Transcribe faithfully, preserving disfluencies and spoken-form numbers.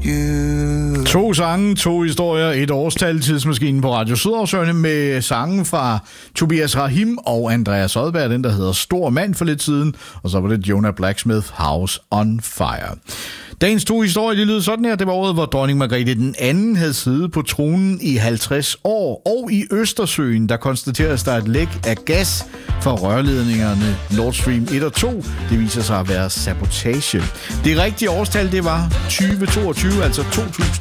you. To sange, to historier, et årstal, tidsmaskinen på Radio Sydhavsøerne med sangen fra Tobias Rahim og Andreas Odberg, den der hedder Stor Mand for lidt siden, og så var det Jonah Blacksmith, House on Fire. Dagens to historier, de lyder sådan her. Det var året, hvor dronning Margrethe den anden havde siddet på tronen i halvtreds år, og i Østersøen, der konstateres der et læk af gas fra rørledningerne Nord Stream et og to. Det viser sig at være sabotage. Det rigtige årstal, det var tyve toogtyve, altså to tusind